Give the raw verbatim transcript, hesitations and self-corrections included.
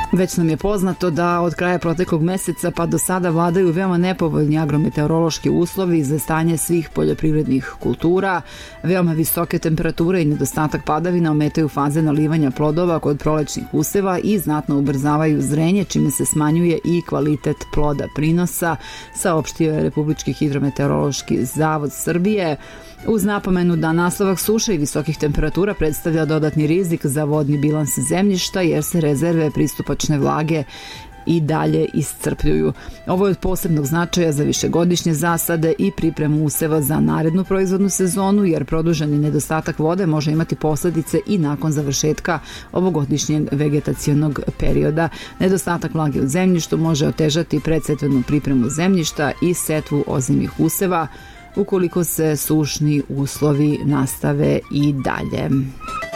Već nam je poznato da od kraja proteklog meseca pa do sada vladaju veoma nepovoljni agrometeorološki uslovi za stanje svih poljoprivrednih kultura. Veoma visoke temperature i nedostatak padavina ometaju faze nalivanja plodova kod prolećnih useva i znatno ubrzavaju zrenje, čime se smanjuje i kvalitet ploda prinosa, saopštio je Republički hidrometeorološki zavod Srbije. Uz napomenu da nastavak suše i visokih temperatura predstavlja dodatni rizik za vodni bilans zemljišta jer se rezerve pristupačne vlage i dalje iscrpljuju. Ovo je od posebnog značaja za višegodišnje zasade i pripremu useva za narednu proizvodnu sezonu, jer produženi nedostatak vode može imati posledice i nakon završetka ovogodišnjeg vegetacionog perioda. Nedostatak vlage u zemljištu može otežati predsetvenu pripremu zemljišta i setvu ozimih useva ukoliko se sušni uslovi nastave i dalje.